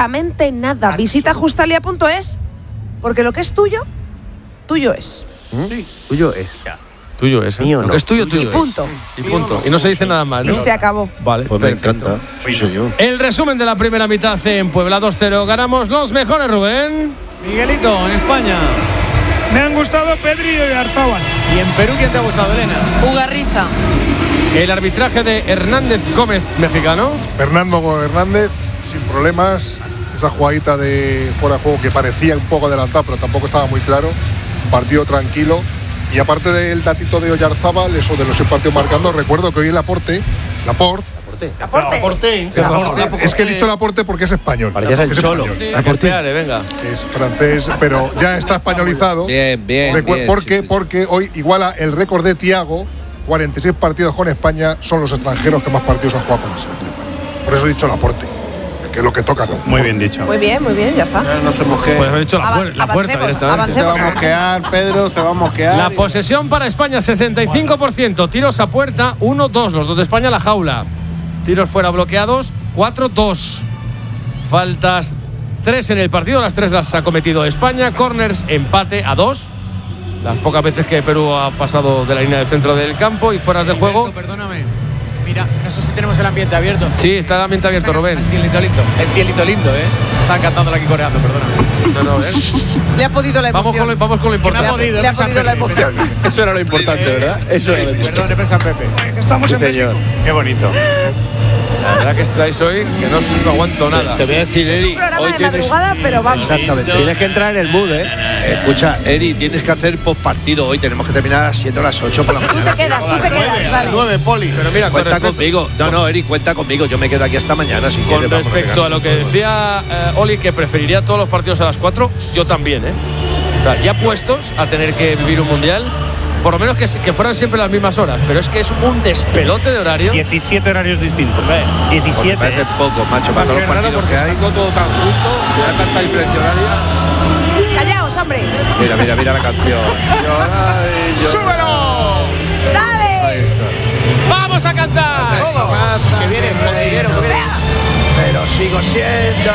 absolutamente nada. Visita justalia.es, porque lo que es tuyo, tuyo es. Sí. Tuyo es. Tuyo es, Mío lo no. que es tuyo, tuyo Y punto. es. Y punto. Y no se dice nada más, ¿no? Y se acabó. Vale, Pues me perfecto. encanta. Sí, señor. El resumen de la primera mitad en Puebla 2-0. Ganamos los mejores, Rubén. Miguelito, en España. Me han gustado Pedri y Oyarzábal. ¿Y en Perú quién te ha gustado, Elena? Ugarriza. El arbitraje de Hernández Gómez, mexicano. Fernando Hernández, sin problemas. Esa jugadita de fuera de juego que parecía un poco adelantado, pero tampoco estaba muy claro. Partido tranquilo. Y aparte del datito de Oyarzábal, eso de los partidos marcando, recuerdo que hoy el Laporte. Es que he dicho Laporte porque es español. Parecías el Cholo. Laporte, venga. Es francés, pero ya está españolizado. Bien. Porque hoy iguala el récord de Thiago, 46 partidos con España, son los extranjeros que más partidos han jugado con la selección española. Por eso he dicho Laporte, que es lo que toca, ¿no? Muy bien dicho. Muy bien, ya está. No se mosquee. Pues haber dicho la puerta Avancemos, directamente. Se va a mosquear, Pedro, se va a mosquear. La posesión para España, 65%. Tiros a puerta, 1-2. Los dos de España, la jaula. Tiros fuera bloqueados, 4-2. Faltas 3 en el partido, las 3 las ha cometido España. Corners, empate a 2. Las pocas veces que Perú ha pasado de la línea del centro del campo y fueras de juego. Perdóname. Mira, no sé si tenemos el ambiente abierto. Sí, está el ambiente abierto, Rubén. El cielito lindo, ¿eh? Están cantándola aquí coreando, perdóname. Le ha podido la emoción. Vamos con lo importante. Le ha podido la emoción. Eso era lo importante, ¿verdad? Eso era lo importante. Perdón, San Pepe. Estamos Sí, en señor. México. Qué bonito. La verdad que estáis hoy, que no aguanto nada. Te voy a decir, Es un Eri, programa hoy de tienes… madrugada, pero vamos. Exactamente. Tienes que entrar en el mood, ¿eh? Escucha, Eri, tienes que hacer postpartido hoy. Tenemos que terminar a las 7 o las 8 por la Tú mañana. te quedas, vale. 9, Poli. Pero mira, Cuenta con respecto, conmigo. No, Eri, cuenta conmigo. Yo me quedo aquí hasta mañana si con quieres. vamos, respecto venga. a lo que decía Oli, que preferiría todos los partidos a las 4, yo también, ¿eh? O sea, ya puestos a tener que vivir un mundial, por lo menos que fueran siempre las mismas horas, pero es que es un despelote de horario. 17 horarios distintos. Hombre, 17. Me parece poco, macho, para todos los partidos que hay. todo tan junto, que da tanta diferencia horaria. Callaos, hombre. Mira la canción. ¡Súbelo! ¡Dale! ¡Vamos a cantar! Que viene, Pero sigo siendo